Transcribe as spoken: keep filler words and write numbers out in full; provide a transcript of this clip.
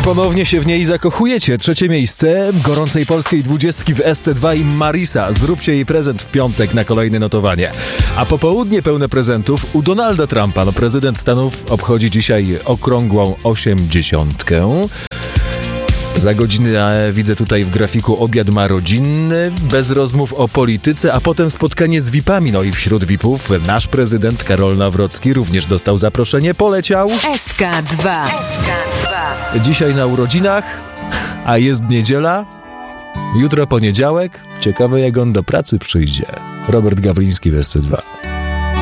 ponownie się w niej zakochujecie. Trzecie miejsce gorącej polskiej dwudziestki w S C dwa i Marisa. Zróbcie jej prezent w piątek na kolejne notowanie. A popołudnie pełne prezentów u Donalda Trumpa. No, prezydent Stanów obchodzi dzisiaj okrągłą osiemdziesiątkę. Za godzinę widzę tutaj w grafiku obiad ma rodzinny, bez rozmów o polityce, a potem spotkanie z V I P-ami. No i wśród V I P-ów nasz prezydent Karol Nawrocki również dostał zaproszenie, poleciał. S K dwa. Dzisiaj na urodzinach, a jest niedziela, jutro poniedziałek. Ciekawe, jak on do pracy przyjdzie. Robert Gawliński w S C dwa.